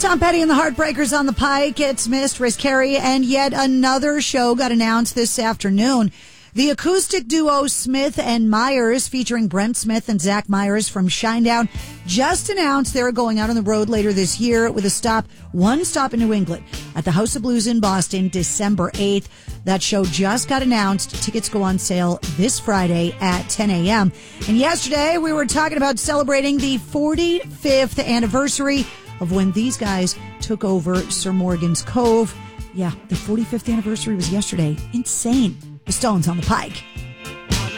Tom Petty and the Heartbreakers on the Pike. It's Mistress Carrie, and yet another show got announced this afternoon. The acoustic duo Smith and Myers, featuring Brent Smith and Zach Myers from Shinedown, just announced they're going out on the road later this year with one stop in New England at the House of Blues in Boston, December 8th. That show just got announced. Tickets go on sale this Friday at 10 a.m. And yesterday we were talking about celebrating the 45th anniversary of when these guys took over Sir Morgan's Cove. Yeah, the 45th anniversary was yesterday. Insane. The Stones on the Pike.